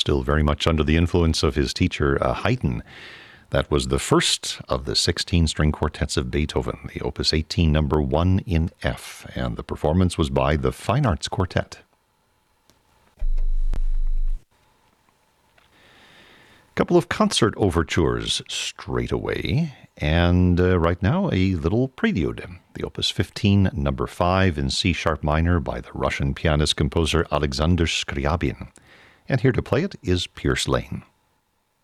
still very much under the influence of his teacher Haydn. That was the first of the 16-string quartets of Beethoven, the Opus 18, number 1 in F, and the performance was by the Fine Arts Quartet. Couple of concert overtures straight away, and right now a little prelude. The Opus 15, number 5 in C-sharp minor by the Russian pianist-composer Alexander Scriabin. And here to play it is Pierce Lane.